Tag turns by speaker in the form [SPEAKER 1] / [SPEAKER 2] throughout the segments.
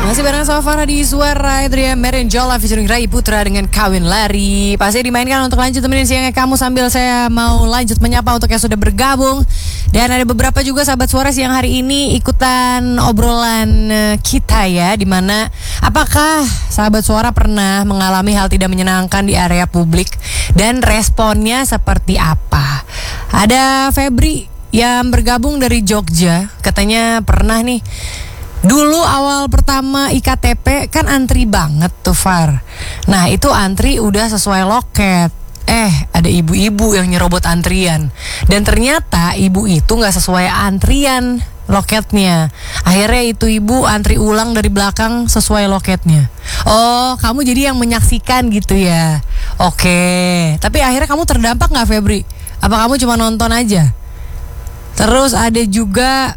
[SPEAKER 1] Masih bareng sama Farah di Suara Adria Merenjola featuring Rai Putra dengan Kawin Lari. Pasti dimainkan untuk lanjut temenin siangnya kamu sambil saya mau lanjut menyapa untuk yang sudah bergabung. Dan ada beberapa juga sahabat suara siang hari ini ikutan obrolan kita ya, dimana apakah sahabat suara pernah mengalami hal tidak menyenangkan di area publik dan responnya seperti apa? Ada Febri yang bergabung dari Jogja, katanya pernah nih. Dulu awal pertama IKTP kan antri banget tuh Far. Nah itu antri udah sesuai loket. Ada ibu-ibu yang nyerobot antrian. Dan ternyata ibu itu gak sesuai antrian loketnya. Akhirnya itu ibu antri ulang dari belakang sesuai loketnya. Oh, kamu jadi yang menyaksikan gitu ya. Oke. Tapi akhirnya kamu terdampak gak Febri? Apa kamu cuma nonton aja? Terus ada juga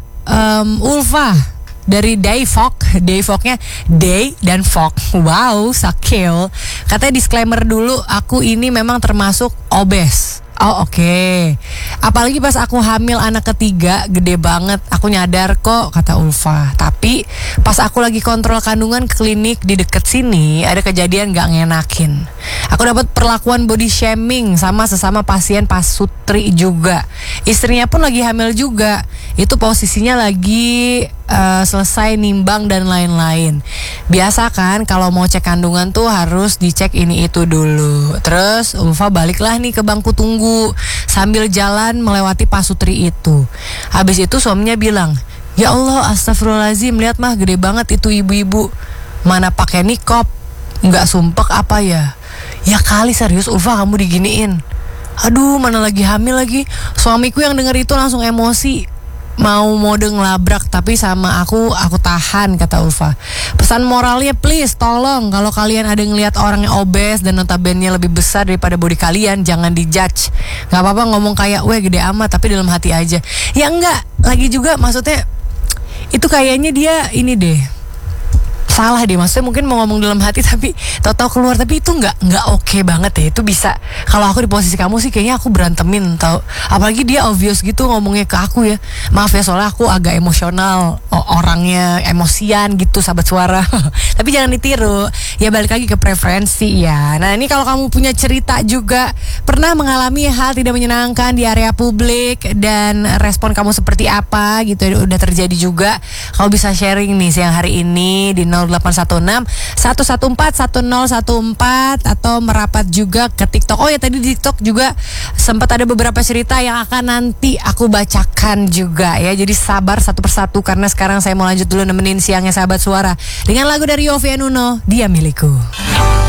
[SPEAKER 1] Ulfa dari Dayfok-nya Day dan Fok. Wow, sakil. Katanya disclaimer dulu, aku ini memang termasuk obes. Oh oke. Apalagi pas aku hamil anak ketiga, gede banget. Aku nyadar kok, kata Ulfa. Tapi pas aku lagi kontrol kandungan ke klinik di deket sini, ada kejadian gak ngenakin. Aku dapat perlakuan body shaming sama sesama pasien pasutri juga. Istrinya pun lagi hamil juga. Itu posisinya lagi selesai nimbang dan lain-lain. Biasa kan kalau mau cek kandungan tuh harus dicek ini itu dulu. Terus Ulfa baliklah nih ke bangku tunggu sambil jalan melewati pasutri itu. Habis itu suaminya bilang, "Ya Allah, astagfirullahaladzim, lihat mah gede banget itu ibu-ibu. Mana pakai nikop, nggak sumpek apa ya?" Ya kali serius Ulfa kamu diginiin. Aduh, mana lagi hamil lagi. Suamiku yang denger itu langsung emosi. Mau mode ngelabrak, tapi sama aku tahan, kata Ulfa. Pesan moralnya please tolong, kalau kalian ada ngelihat orang yang obes dan notabene lebih besar daripada body kalian, jangan dijudge. Gak apa-apa ngomong kayak weh gede amat, tapi dalam hati aja. Ya enggak, lagi juga maksudnya itu kayaknya dia ini deh, salah deh, maksudnya mungkin mau ngomong dalam hati tapi tahu-tahu keluar, tapi itu nggak oke banget ya. Itu bisa, kalau aku di posisi kamu sih kayaknya aku berantemin tau. Apalagi dia obvious gitu ngomongnya ke aku ya. Maaf ya soalnya aku agak emosional, orangnya emosian gitu sahabat suara. Tapi jangan ditiru ya, balik lagi ke preferensi ya. Nah ini kalau kamu punya cerita juga pernah mengalami hal tidak menyenangkan di area publik dan respon kamu seperti apa gitu, udah terjadi juga, kamu bisa sharing nih siang hari ini di 0816 114 1014 atau merapat juga ke TikTok. Oh ya, tadi di TikTok juga sempat ada beberapa cerita yang akan nanti aku bacakan juga ya. Jadi sabar satu persatu karena sekarang saya mau lanjut dulu nemenin siangnya sahabat suara dengan lagu dari Yovie and Uno, Dia Milikku.